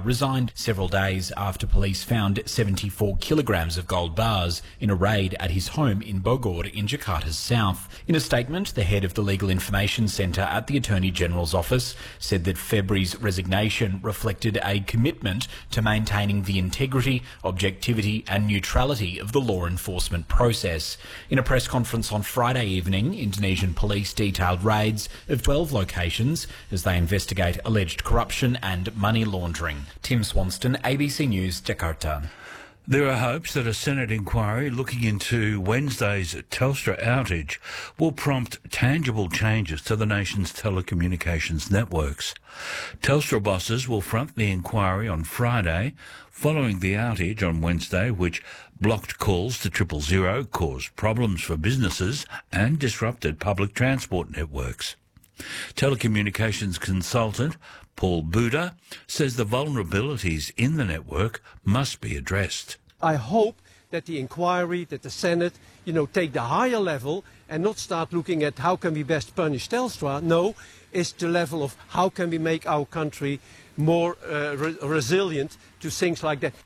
resigned several days after police found 74 kilograms of gold bars in a raid at his home in Bogor in Jakarta's south. In a statement, the head of the Legal Information Centre at the Attorney General's office said that February's resignation reflected a commitment to maintaining the integrity, objectivity and neutrality of the law enforcement process. In a press conference on Friday evening, Indonesian police detailed raids of 12 locations as they investigate alleged corruption and money laundering. Tim Swanston, ABC News, Jakarta. There are hopes that a Senate inquiry looking into Wednesday's Telstra outage will prompt tangible changes to the nation's telecommunications networks. Telstra bosses will front the inquiry on Friday, following the outage on Wednesday, which blocked calls to 000, caused problems for businesses and disrupted public transport networks. Telecommunications consultant Paul Buda says the vulnerabilities in the network must be addressed. I hope that the inquiry, that the Senate, take the higher level and not start looking at how can we best punish Telstra. No, it's the level of how can we make our country more resilient to things like that.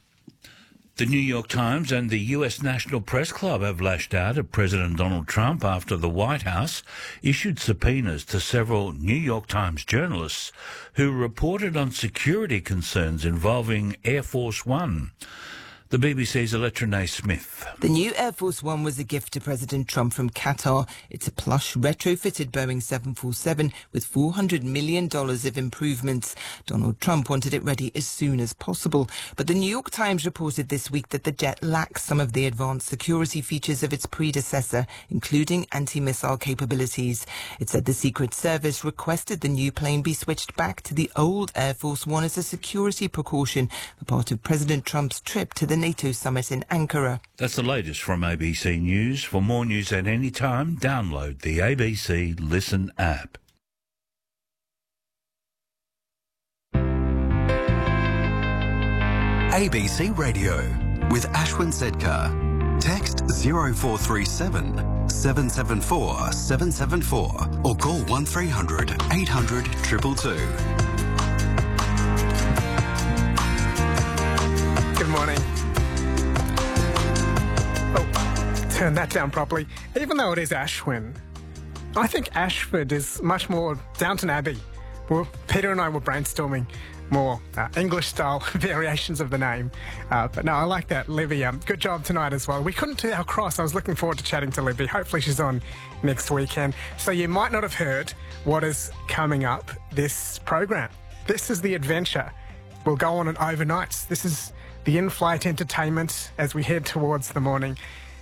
The New York Times and the US National Press Club have lashed out at President Donald Trump after the White House issued subpoenas to several New York Times journalists who reported on security concerns involving Air Force One. The BBC's Electra Smith. The new Air Force One was a gift to President Trump from Qatar. It's a plush, retrofitted Boeing 747 with $400 million of improvements. Donald Trump wanted it ready as soon as possible. But the New York Times reported this week that the jet lacks some of the advanced security features of its predecessor, including anti-missile capabilities. It said the Secret Service requested the new plane be switched back to the old Air Force One as a security precaution for part of President Trump's trip to the NATO summit in Ankara. That's the latest from ABC News. For more news at any time, download the ABC Listen app. ABC Radio with Ashwin Sedkar. Text 0437 774 774 or call 1300 800 222. Good morning. Turn that down properly. Even though it is Ashwin, I think Ashford is much more Downton Abbey. Well, Peter and I were brainstorming more English-style variations of the name. But no, I like that. Libby, good job tonight as well. We couldn't do our cross. I was looking forward to chatting to Libby. Hopefully she's on next weekend. So you might not have heard what is coming up this program. This is the adventure. We'll go on an overnight. This is the in-flight entertainment as we head towards the morning.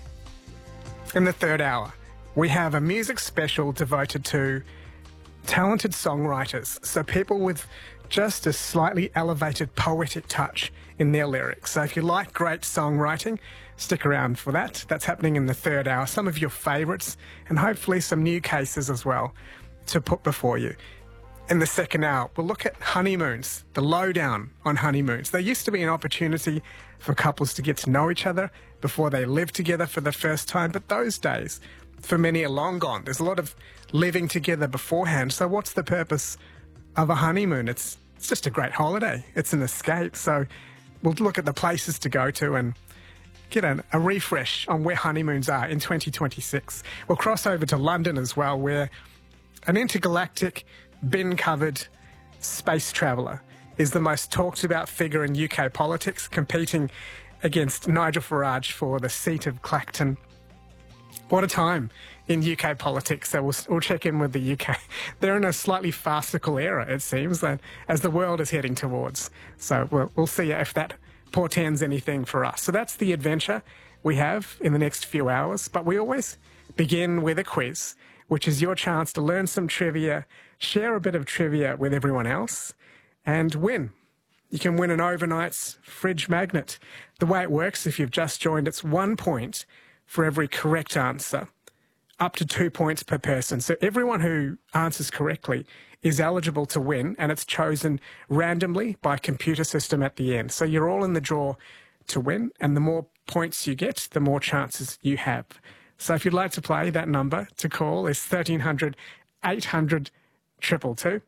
In the third hour, we have a music special devoted to talented songwriters, so people with just a slightly elevated poetic touch in their lyrics. So if you like great songwriting, stick around for that. That's happening in the third hour. Some of your favourites and hopefully some new cases as well to put before you. In the second hour, we'll look at honeymoons, the lowdown on honeymoons. There used to be an opportunity for couples to get to know each other before they live together for the first time, but those days, for many, are long gone. There's a lot of living together beforehand. So what's the purpose of a honeymoon? It's just a great holiday. It's an escape. So we'll look at the places to go to and get a refresh on where honeymoons are in 2026. We'll cross over to London as well, where an intergalactic bin-covered space traveller is the most talked about figure in UK politics, competing against Nigel Farage for the seat of Clacton. What a time in UK politics. So we'll check in with the UK. They're in a slightly farcical era, it seems, that as the world is heading towards. So we'll see if that portends anything for us. So that's the adventure we have in the next few hours. But we always begin with a quiz, which is your chance to learn some trivia, share a bit of trivia with everyone else, and win. You can win an overnight's fridge magnet. The way it works, if you've just joined, it's 1 point for every correct answer, up to 2 points per person. So everyone who answers correctly is eligible to win, and it's chosen randomly by a computer system at the end. So you're all in the draw to win, and the more points you get, the more chances you have. So if you'd like to play, that number to call is 1300 800 222.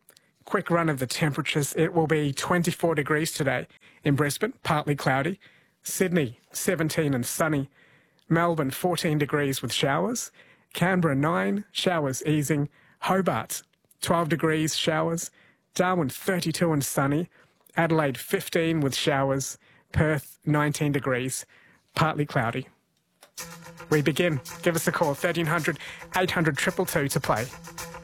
quick run of the temperatures. It will be 24 degrees today in Brisbane, partly cloudy. Sydney, 17 and sunny. Melbourne, 14 degrees with showers. Canberra, 9, showers easing. Hobart, 12 degrees, showers. Darwin, 32 and sunny. Adelaide, 15 with showers. Perth, 19 degrees, partly cloudy. We begin. Give us a call, 1300 800 222 to play.